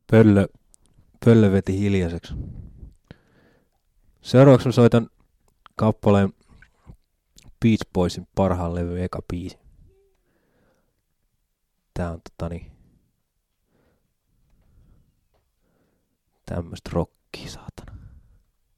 Pöllö veti hiljaiseksi. Seuraavaksi mä soitan kappaleen Beach Boysin parhaan levy eka biisi. Tää on tämmöstä rockia saat.